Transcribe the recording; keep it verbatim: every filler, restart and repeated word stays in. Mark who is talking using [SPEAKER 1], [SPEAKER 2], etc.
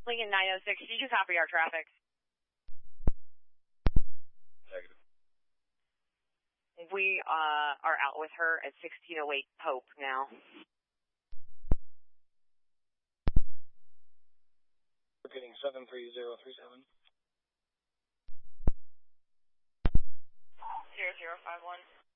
[SPEAKER 1] Lincoln nine oh six, did you copy our traffic?
[SPEAKER 2] Negative.
[SPEAKER 1] We uh, are out with her at sixteen oh eight Pope now.
[SPEAKER 2] Repeating seven three zero three seven.
[SPEAKER 1] Zero zero five one.